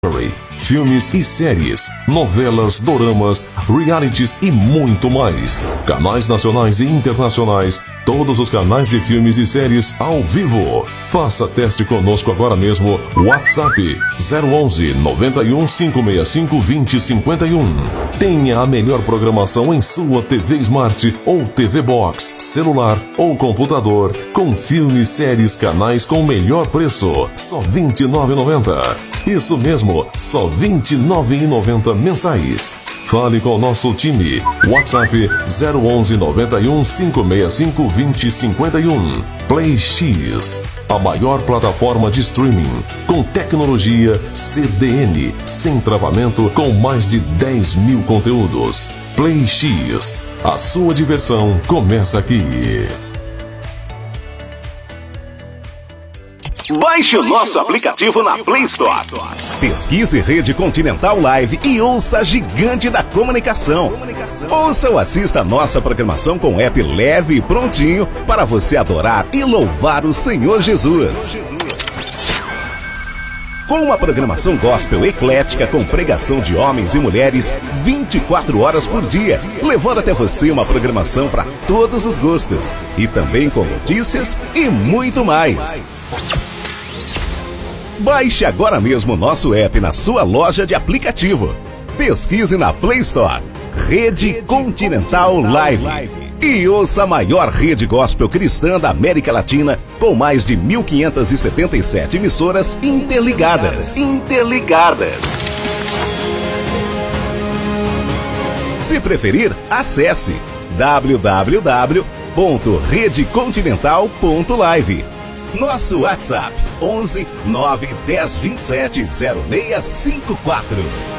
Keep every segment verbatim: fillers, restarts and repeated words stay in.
filmes e séries, novelas, doramas, realities e muito mais. Canais nacionais e internacionais, todos os canais de filmes e séries ao vivo. Faça teste conosco agora mesmo. WhatsApp zero onze, noventa e um, cinco seis cinco, vinte, cinquenta e um. Tenha a melhor programação em sua T V Smart ou T V Box, celular ou computador, com filmes, séries, canais com o melhor preço, só vinte e nove reais e noventa centavos. Isso mesmo, só vinte e nove reais e noventa centavos mensais. Fale com o nosso time. WhatsApp zero onze, noventa e um, cinco seis cinco, vinte, cinquenta e um. Play X, a maior plataforma de streaming, com tecnologia C D N, sem travamento, com mais de dez mil conteúdos. Play X, a sua diversão começa aqui. Baixe o nosso aplicativo na Play Store. Pesquise Rede Continental Live e ouça a gigante da comunicação. Ouça ou assista a nossa programação com app leve e prontinho para você adorar e louvar o Senhor Jesus. Com uma programação gospel eclética com pregação de homens e mulheres vinte e quatro horas por dia, levando até você uma programação para todos os gostos. E também com notícias e muito mais. Baixe agora mesmo o nosso app na sua loja de aplicativo. Pesquise na Play Store Rede Continental Live e ouça a maior rede gospel cristã da América Latina, com mais de mil quinhentas e setenta e sete emissoras interligadas. Interligadas. Se preferir, acesse w w w ponto rede continental ponto live. Nosso WhatsApp onze, nove, dez, vinte e sete, zero seis cinco quatro.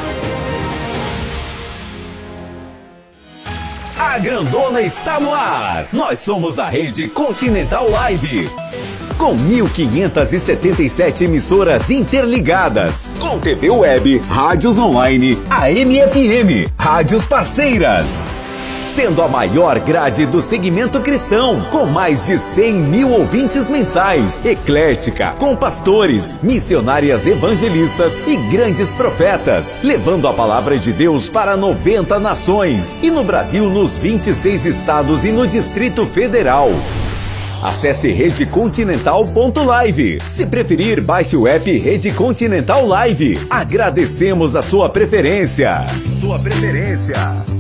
A grandona está no ar. Nós somos a Rede Continental Live, com mil quinhentas e setenta e sete emissoras interligadas, com T V web, rádios online, A M F M, rádios parceiras, sendo a maior grade do segmento cristão, com mais de cem mil ouvintes mensais, eclética, com pastores, missionárias evangelistas e grandes profetas, levando a palavra de Deus para noventa nações, e no Brasil nos vinte e seis estados e no Distrito Federal. Acesse rede continental ponto live. Se preferir, baixe o app Rede Continental Live. Agradecemos a sua preferência. Sua preferência.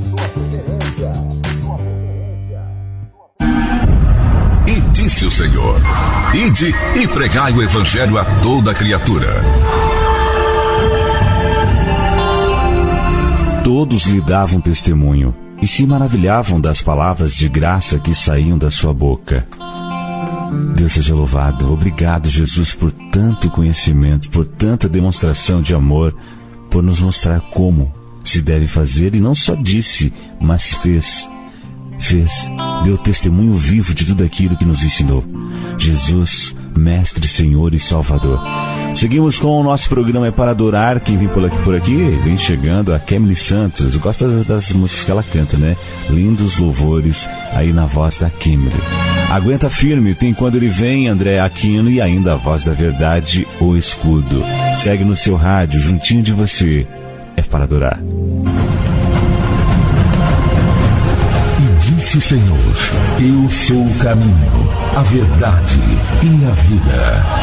E disse o Senhor: ide e pregai o evangelho a toda criatura. Todos lhe davam testemunho e se maravilhavam das palavras de graça que saíam da sua boca. Deus seja louvado. Obrigado, Jesus, por tanto conhecimento, por tanta demonstração de amor, por nos mostrar como se deve fazer, e não só disse, mas fez. Fez, deu testemunho vivo de tudo aquilo que nos ensinou. Jesus, Mestre, Senhor e Salvador. Seguimos com o nosso programa É Para Adorar. Quem vem por aqui, por aqui vem chegando a Kemily Santos. Gosta das, das músicas que ela canta, né? Lindos louvores aí na voz da Kemily. Aguenta firme, tem Quando Ele Vem, André Aquino, e ainda a voz da verdade, O Escudo. Segue no seu rádio, juntinho de você. É Para Adorar. Disse o Senhor: eu sou o caminho, a verdade e a vida.